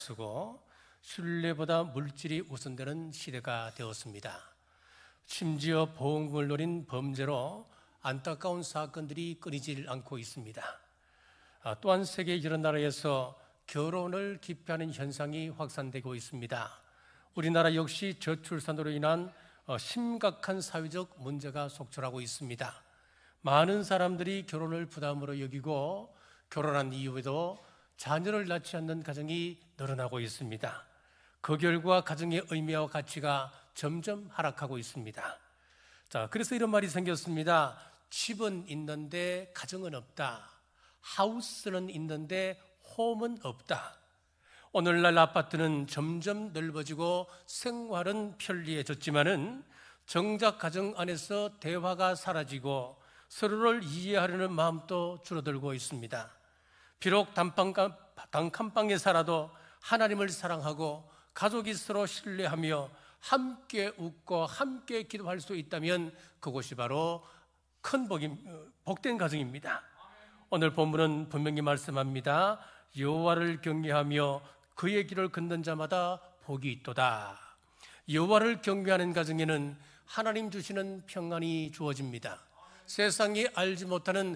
쓰고 신뢰보다 물질이 우선되는 시대가 되었습니다. 심지어 보험금을 노린 범죄로 안타까운 사건들이 끊이질 않고 있습니다. 또한 세계 여러 나라에서 결혼을 기피하는 현상이 확산되고 있습니다. 우리나라 역시 저출산으로 인한 심각한 사회적 문제가 속출하고 있습니다. 많은 사람들이 결혼을 부담으로 여기고 결혼한 이후에도 자녀를 낳지 않는 가정이 늘어나고 있습니다. 그 결과 가정의 의미와 가치가 점점 하락하고 있습니다. 그래서 이런 말이 생겼습니다. 집은 있는데 가정은 없다. 하우스는 있는데 홈은 없다. 오늘날 아파트는 점점 넓어지고 생활은 편리해졌지만은 정작 가정 안에서 대화가 사라지고 서로를 이해하려는 마음도 줄어들고 있습니다. 비록 단칸방에 살아도 하나님을 사랑하고 가족이 서로 신뢰하며 함께 웃고 함께 기도할 수 있다면 그곳이 바로 큰 복된 가정입니다. 오늘 본문은 분명히 말씀합니다. 여호와를 경외하며 그의 길을 걷는 자마다 복이 있도다. 여호와를 경외하는 가정에는 하나님 주시는 평안이 주어집니다. 세상이 알지 못하는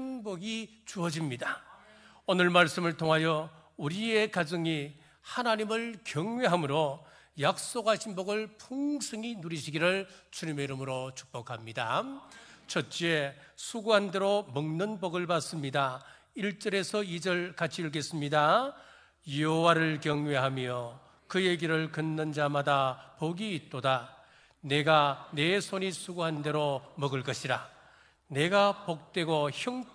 행복이 주어집니다. 오늘 말씀을 통하여 우리의 가정이 하나님을 경외함으로 약속하신 복을 풍성히 누리시기를 주님의 이름으로 축복합니다. 첫째, 수고한 대로 먹는 복을 받습니다. 1절에서 2절 같이 읽겠습니다. 여호와를 경외하며 그의 길을 걷는 자마다 복이 있도다. 내가 내 손이 수고한 대로 먹을 것이라. 내가 복되고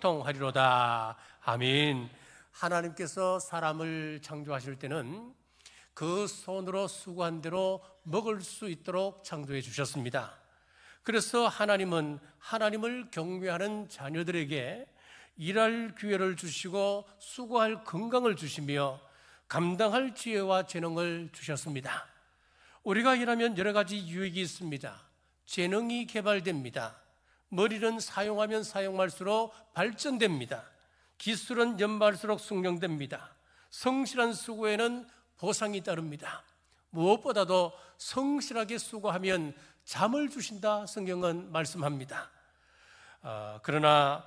형통하리로다. 아멘. 하나님께서 사람을 창조하실 때는 그 손으로 수고한 대로 먹을 수 있도록 창조해 주셨습니다. 그래서 하나님은 하나님을 경외하는 자녀들에게 일할 기회를 주시고 수고할 건강을 주시며 감당할 지혜와 재능을 주셨습니다. 우리가 일하면 여러 가지 유익이 있습니다. 재능이 개발됩니다. 머리는 사용하면 사용할수록 발전됩니다. 기술은 연말수록 숙련됩니다. 성실한 수고에는 보상이 따릅니다. 무엇보다도 성실하게 수고하면 잠을 주신다 성경은 말씀합니다. 그러나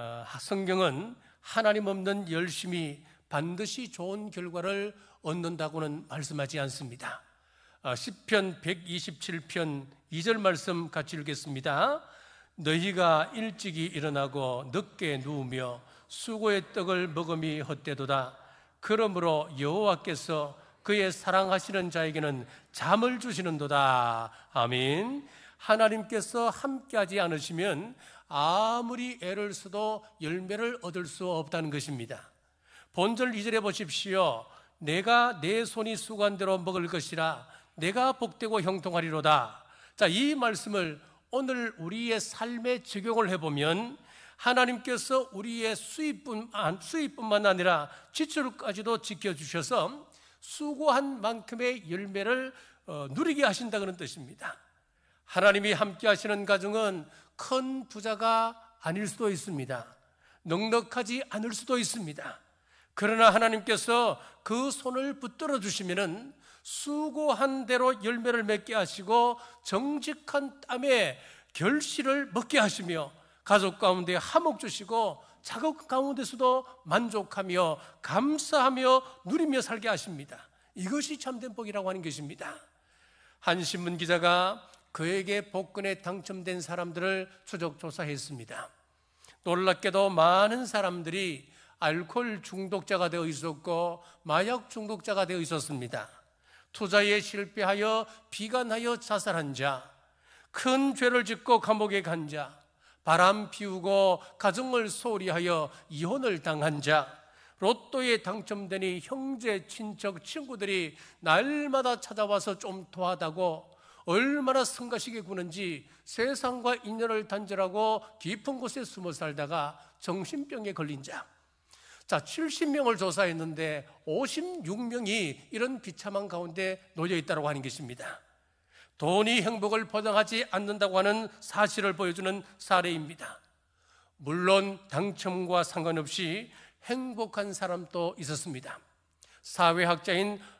성경은 하나님 없는 열심이 반드시 좋은 결과를 얻는다고는 말씀하지 않습니다. 시편 127편 2절 말씀 같이 읽겠습니다. 너희가 일찍이 일어나고 늦게 누우며 수고의 떡을 먹음이 헛되도다. 그러므로 여호와께서 그의 사랑하시는 자에게는 잠을 주시는도다. 아멘. 하나님께서 함께하지 않으시면 아무리 애를 써도 열매를 얻을 수 없다는 것입니다. 본절 2절에 보십시오. 내가 내 손이 수고한 대로 먹을 것이라. 내가 복되고 형통하리로다. 이 말씀을 오늘 우리의 삶에 적용을 해보면 하나님께서 우리의 수입뿐만 아니라 지출까지도 지켜주셔서 수고한 만큼의 열매를 누리게 하신다는 뜻입니다. 하나님이 함께 하시는 가정은 큰 부자가 아닐 수도 있습니다. 넉넉하지 않을 수도 있습니다. 그러나 하나님께서 그 손을 붙들어 주시면은 수고한 대로 열매를 맺게 하시고 정직한 땀에 결실을 먹게 하시며 가족 가운데 화목 주시고 작업 가운데서도 만족하며 감사하며 누리며 살게 하십니다. 이것이 참된 복이라고 하는 것입니다. 한 신문 기자가 그에게 복권에 당첨된 사람들을 추적 조사했습니다. 놀랍게도 많은 사람들이 알코올 중독자가 되어 있었고 마약 중독자가 되어 있었습니다. 투자에 실패하여 비관하여 자살한 자, 큰 죄를 짓고 감옥에 간 자, 바람 피우고 가정을 소홀히 하여 이혼을 당한 자, 로또에 당첨되니 형제, 친척, 친구들이 날마다 찾아와서 좀 도와다고 얼마나 성가시게 구는지 세상과 인연을 단절하고 깊은 곳에 숨어 살다가 정신병에 걸린 자, 70명을 조사했는데 56명이 이런 비참한 가운데 놓여 있다고 하는 것입니다. 돈이 행복을 보장하지 않는다고 하는 사실을 보여주는 사례입니다. 물론 당첨과 상관없이 행복한 사람도 있었습니다. 사회학자인